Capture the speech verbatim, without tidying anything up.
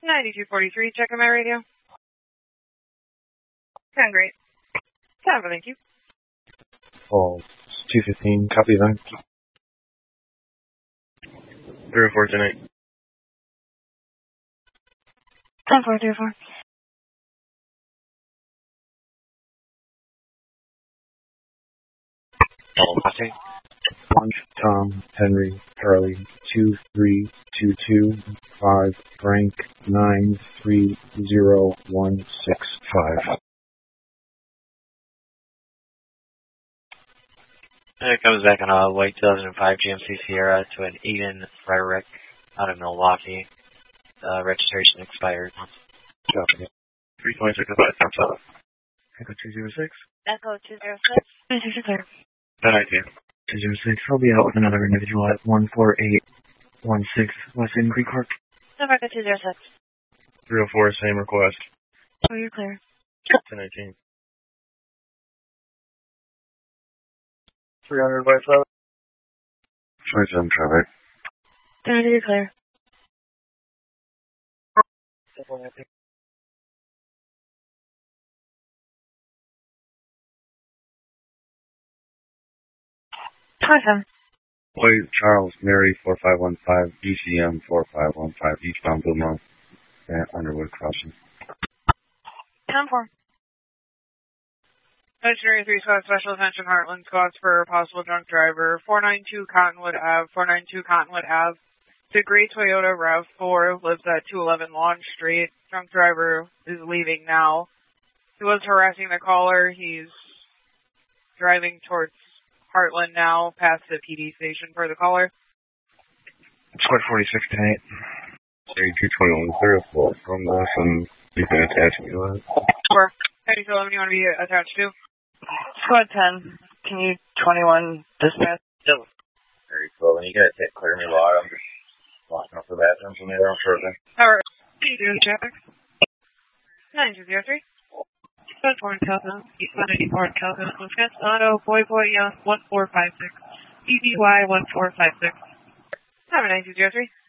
ninety-two forty-three, checking my radio. Sound great. Sound, thank you. Oh, two fifteen, copy that. three oh four tonight. ten four three four. Oh, okay. One, Tom, Henry, Charlie, two, three, two, two, five, Frank, nine, three, zero, one, six, five. And it comes back on a white two thousand five G M C Sierra to an Eden Frederick out of Milwaukee. Uh, registration expired. Copy. three twenty-six, five, seven. Echo two zero six. Echo two zero six. This is clear. ten nineteen. two zero six. I'll be out with another individual at one four eight one six West Inn Creek Park. Echo two zero six. three oh four, same request. Oh, you're clear. ten nineteen. three hundred by seven. twenty-seven traffic. ten ninety, you're clear. twenty-seven. Wait, Charles, Mary, four five one five, E C M, four five one five, eastbound Blue Mountain, at Underwood Crossing. ten four. Missionary three squad special attention Heartland squads for possible drunk driver. four ninety-two Cottonwood Ave, four ninety-two Cottonwood Ave. The gray Toyota RAV four lives at two eleven Lawn Street. Drunk driver is leaving now. He was harassing the caller. He's driving towards Heartland now, past the P D station for the caller. Squad forty-six tonight. eighty-two twenty-one, three oh four from this, and you can attach me to that. Sure. Any eleven you want to be attached to? Squad ten, can you twenty-one dispatch? Still very slow. When you guys hit clear me log, I'm just walking up the bathroom from there on further. Alright. How you doing, traffic? nine two zero three. Squad four in Calhoun, East one ninety-four in Calhoun, Wisconsin Auto, Boy Boy Young, one four five six. E B Y one four five six. Have a nine two zero three.